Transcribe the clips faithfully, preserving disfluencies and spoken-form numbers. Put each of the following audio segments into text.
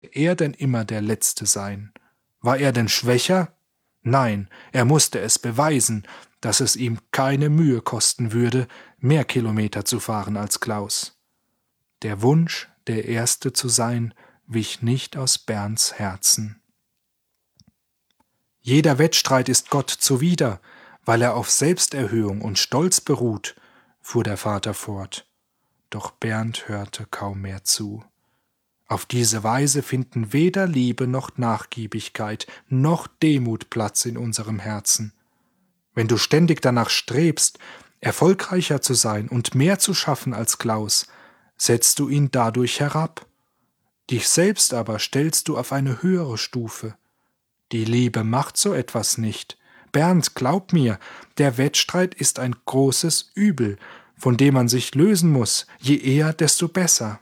Er denn immer der Letzte sein? War er denn schwächer? Nein, er musste es beweisen, dass es ihm keine Mühe kosten würde, mehr Kilometer zu fahren als Klaus. Der Wunsch, der Erste zu sein, wich nicht aus Bernds Herzen. Jeder Wettstreit ist Gott zuwider, weil er auf Selbsterhöhung und Stolz beruht, fuhr der Vater fort. Doch Bernd hörte kaum mehr zu. Auf diese Weise finden weder Liebe noch Nachgiebigkeit noch Demut Platz in unserem Herzen. Wenn du ständig danach strebst, erfolgreicher zu sein und mehr zu schaffen als Klaus, setzt du ihn dadurch herab. Dich selbst aber stellst du auf eine höhere Stufe. Die Liebe macht so etwas nicht. Bernd, glaub mir, der Wettstreit ist ein großes Übel, von dem man sich lösen muss, je eher, desto besser.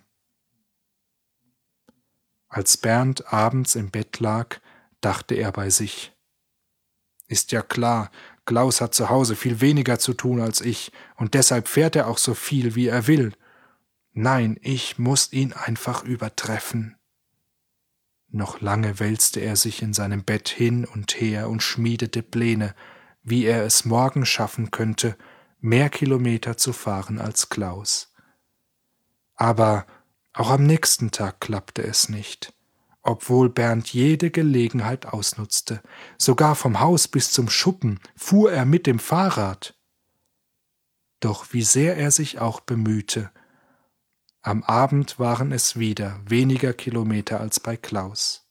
Als Bernd abends im Bett lag, dachte er bei sich: Ist ja klar, Klaus hat zu Hause viel weniger zu tun als ich, und deshalb fährt er auch so viel, wie er will. Nein, ich muss ihn einfach übertreffen. Noch lange wälzte er sich in seinem Bett hin und her und schmiedete Pläne, wie er es morgen schaffen könnte, mehr Kilometer zu fahren als Klaus. Aber auch am nächsten Tag klappte es nicht, obwohl Bernd jede Gelegenheit ausnutzte. Sogar vom Haus bis zum Schuppen fuhr er mit dem Fahrrad. Doch wie sehr er sich auch bemühte, am Abend waren es wieder weniger Kilometer als bei Klaus.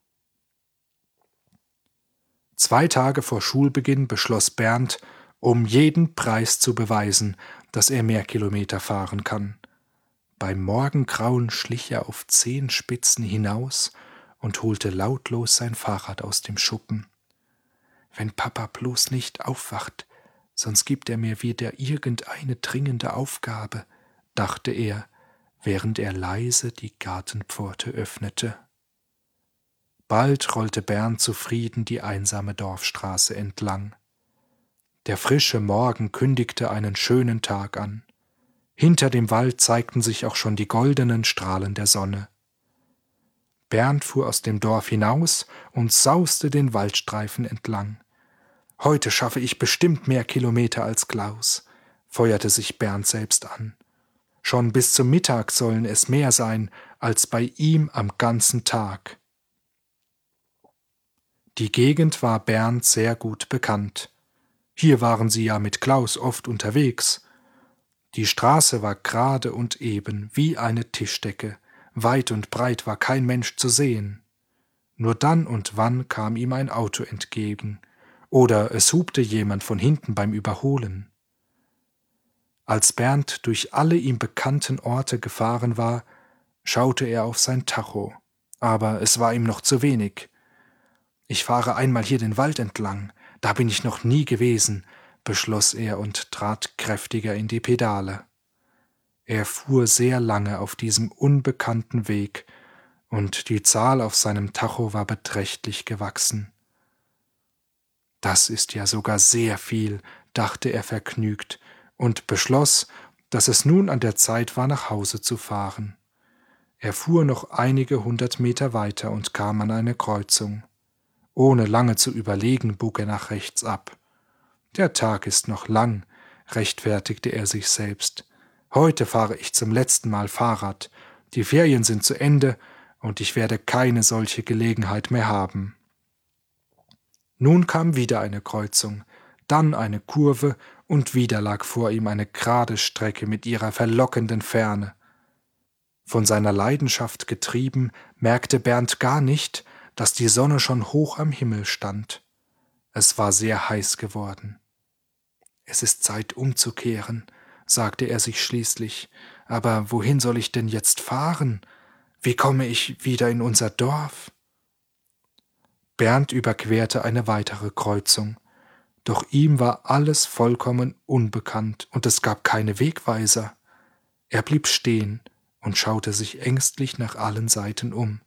Zwei Tage vor Schulbeginn beschloss Bernd, um jeden Preis zu beweisen, dass er mehr Kilometer fahren kann. Beim Morgengrauen schlich er auf Zehenspitzen hinaus und holte lautlos sein Fahrrad aus dem Schuppen. Wenn Papa bloß nicht aufwacht, sonst gibt er mir wieder irgendeine dringende Aufgabe, dachte er, während er leise die Gartenpforte öffnete. Bald rollte Bernd zufrieden die einsame Dorfstraße entlang. Der frische Morgen kündigte einen schönen Tag an. Hinter dem Wald zeigten sich auch schon die goldenen Strahlen der Sonne. Bernd fuhr aus dem Dorf hinaus und sauste den Waldstreifen entlang. »Heute schaffe ich bestimmt mehr Kilometer als Klaus«, feuerte sich Bernd selbst an. Schon bis zum Mittag sollen es mehr sein als bei ihm am ganzen Tag. Die Gegend war Bernd sehr gut bekannt. Hier waren sie ja mit Klaus oft unterwegs. Die Straße war gerade und eben wie eine Tischdecke, weit und breit war kein Mensch zu sehen. Nur dann und wann kam ihm ein Auto entgegen, oder es hupte jemand von hinten beim Überholen. Als Bernd durch alle ihm bekannten Orte gefahren war, schaute er auf sein Tacho, aber es war ihm noch zu wenig. »Ich fahre einmal hier den Wald entlang, da bin ich noch nie gewesen«, beschloss er und trat kräftiger in die Pedale. Er fuhr sehr lange auf diesem unbekannten Weg, und die Zahl auf seinem Tacho war beträchtlich gewachsen. »Das ist ja sogar sehr viel«, dachte er vergnügt und beschloss, dass es nun an der Zeit war, nach Hause zu fahren. Er fuhr noch einige hundert Meter weiter und kam an eine Kreuzung. Ohne lange zu überlegen, bog er nach rechts ab. »Der Tag ist noch lang«, rechtfertigte er sich selbst. »Heute fahre ich zum letzten Mal Fahrrad. Die Ferien sind zu Ende und ich werde keine solche Gelegenheit mehr haben.« Nun kam wieder eine Kreuzung, dann eine Kurve und wieder lag vor ihm eine gerade Strecke mit ihrer verlockenden Ferne. Von seiner Leidenschaft getrieben, merkte Bernd gar nicht, dass die Sonne schon hoch am Himmel stand. Es war sehr heiß geworden. »Es ist Zeit umzukehren«, sagte er sich schließlich. »Aber wohin soll ich denn jetzt fahren? Wie komme ich wieder in unser Dorf?« Bernd überquerte eine weitere Kreuzung. Doch ihm war alles vollkommen unbekannt und es gab keine Wegweiser. Er blieb stehen und schaute sich ängstlich nach allen Seiten um.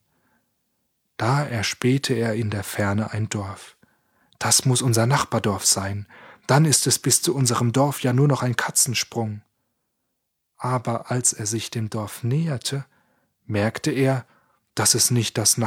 Da erspähte er in der Ferne ein Dorf. »Das muss unser Nachbardorf sein. Dann ist es bis zu unserem Dorf ja nur noch ein Katzensprung.« Aber als er sich dem Dorf näherte, merkte er, dass es nicht das